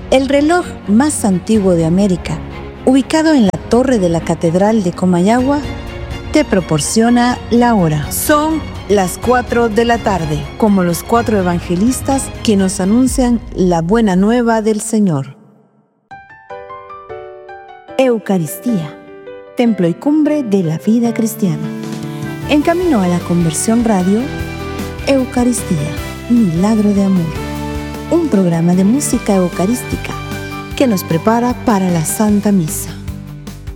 El reloj más antiguo de América, ubicado en la torre de la Catedral de Comayagua, te proporciona la hora. Son las 4 de la tarde, como los 4 evangelistas que nos anuncian la buena nueva del Señor. Eucaristía, templo y cumbre de la vida cristiana. En camino a la conversión radio, Eucaristía, milagro de amor. Un programa de música eucarística que nos prepara para la Santa Misa.